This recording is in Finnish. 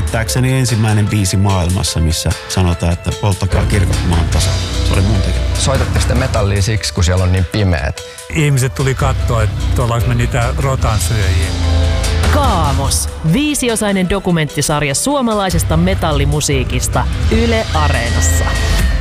käsittääkseni ensimmäinen biisi maailmassa, missä sanotaan, että polttakaa kirkot maan tasalla. Se oli mun tekemä. Soitatte sitten metallia siksi, kun siellä on niin pimeät? Ihmiset tuli katsoa, että ollaanko me niitä rotansyöjiä. Kaamos. 5-osainen dokumenttisarja suomalaisesta metallimusiikista Yle Areenassa.